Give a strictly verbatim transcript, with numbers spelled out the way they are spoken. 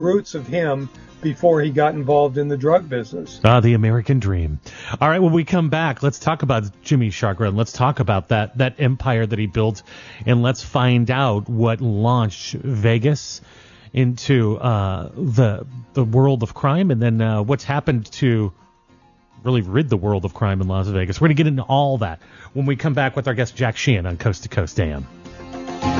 roots of him before he got involved in the drug business. Ah, the American dream. All right, when we come back, let's talk about Jimmy Sharkra. Let's talk about that that empire that he built, and let's find out what launched Vegas into uh, the the world of crime, and then uh, what's happened to really rid the world of crime in Las Vegas. We're going to get into all that when we come back with our guest Jack Sheehan on Coast to Coast A M.